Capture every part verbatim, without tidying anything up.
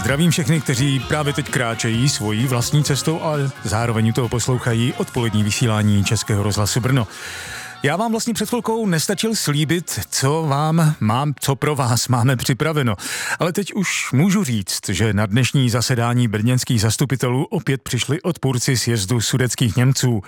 Zdravím všechny, kteří právě teď kráčejí svojí vlastní cestou a zároveň u toho poslouchají odpolední vysílání Českého rozhlasu Brno. Já vám vlastně před chvilkou nestačil slíbit, co vám mám, co pro vás máme připraveno. Ale teď už můžu říct, že na dnešní zasedání brněnských zastupitelů opět přišli odpůrci sjezdu sudetských Němců.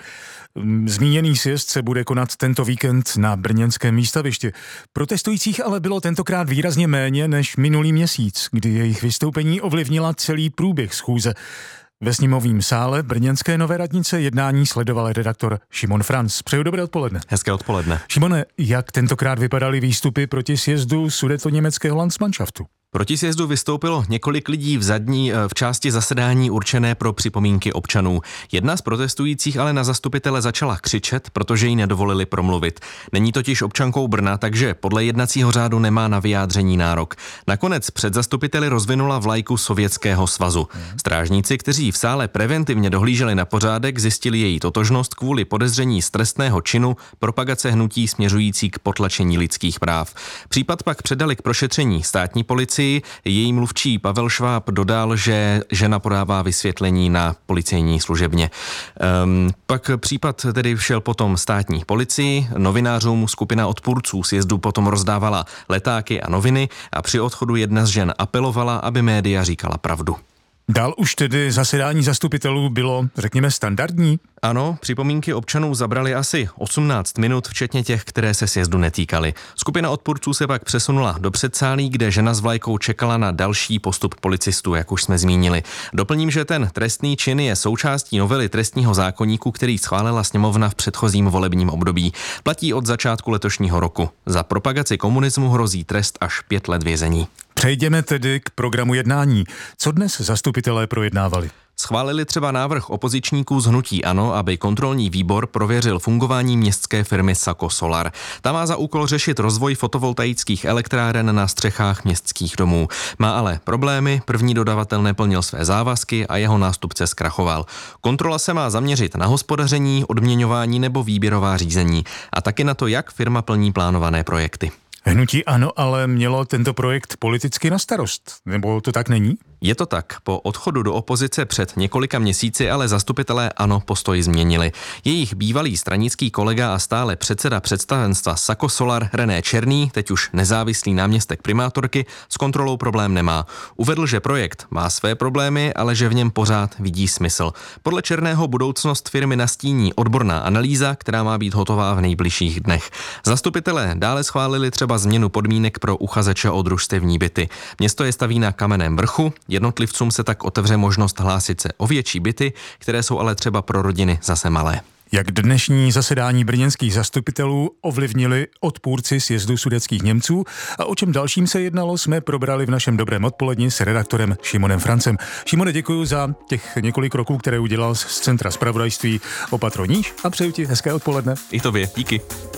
Zmíněný sjezd se bude konat tento víkend na brněnském výstavišti. Protestujících ale bylo tentokrát výrazně méně než minulý měsíc, kdy jejich vystoupení ovlivnila celý průběh schůze. Ve sněmovním sále brněnské Nové radnice jednání sledoval redaktor Šimon Franz. Přeju dobré odpoledne. Hezké odpoledne. Šimone, jak tentokrát vypadaly výstupy proti sjezdu sudetoněmeckého Landsmannschaftu? Proti sjezdu vystoupilo několik lidí v zadní v části zasedání určené pro připomínky občanů. Jedna z protestujících ale na zastupitele začala křičet, protože jí nedovolili promluvit. Není totiž občankou Brna, takže podle jednacího řádu nemá na vyjádření nárok. Nakonec před zastupiteli rozvinula vlajku Sovětského svazu. Strážníci, kteří v sále preventivně dohlíželi na pořádek, zjistili její totožnost kvůli podezření z trestného činu propagace hnutí směřující k potlačení lidských práv. Případ pak předali k prošetření státní policii. Její mluvčí Pavel Šváb dodal, že žena podává vysvětlení na policejní služebně. Um, pak případ tedy šel potom státní policii, novinářům skupina odpůrců sjezdu potom rozdávala letáky a noviny a při odchodu jedna z žen apelovala, aby média říkala pravdu. Dál už tedy zasedání zastupitelů bylo, řekněme, standardní? Ano, připomínky občanů zabrali asi osmnáct minut, včetně těch, které se sjezdu netýkaly. Skupina odpůrců se pak přesunula do předsálí, kde žena s vlajkou čekala na další postup policistů, jak už jsme zmínili. Doplním, že ten trestný čin je součástí novely trestního zákoníku, který schválila sněmovna v předchozím volebním období. Platí od začátku letošního roku. Za propagaci komunismu hrozí trest až pět let vězení. Přejdeme tedy k programu jednání. Co dnes zastupitelé projednávali? Schválili třeba návrh opozičníků z hnutí ANO, aby kontrolní výbor prověřil fungování městské firmy Sako Solar. Ta má za úkol řešit rozvoj fotovoltaických elektráren na střechách městských domů. Má ale problémy, první dodavatel neplnil své závazky a jeho nástupce zkrachoval. Kontrola se má zaměřit na hospodaření, odměňování nebo výběrová řízení a taky na to, jak firma plní plánované projekty. Hnutí ANO ale mělo tento projekt politicky na starost, nebo to tak není? Je to tak. Po odchodu do opozice před několika měsíci ale zastupitelé ANO postoj změnili. Jejich bývalý stranický kolega a stále předseda představenstva Sako Solar René Černý, teď už nezávislý náměstek primátorky, s kontrolou problém nemá. Uvedl, že projekt má své problémy, ale že v něm pořád vidí smysl. Podle Černého budoucnost firmy nastíní odborná analýza, která má být hotová v nejbližších dnech. Zastupitelé dále schválili třeba změnu podmínek pro uchazeče o družstevní byty. Město je staví na kamenném vrchu. Jednotlivcům se tak otevře možnost hlásit se o větší byty, které jsou ale třeba pro rodiny zase malé. Jak dnešní zasedání brněnských zastupitelů ovlivnili odpůrci sjezdu sudetských Němců a o čem dalším se jednalo, jsme probrali v našem dobrém odpoledni s redaktorem Šimonem Francem. Šimone, děkuji za těch několik roků, které udělal z Centra zpravodajství Opatro Níž a přeju ti hezké odpoledne. I tobě, díky.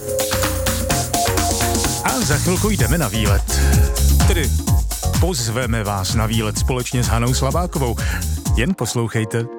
A za chvilku jdeme na výlet. Tedy pozveme vás na výlet společně s Hanou Slabákovou. Jen poslouchejte.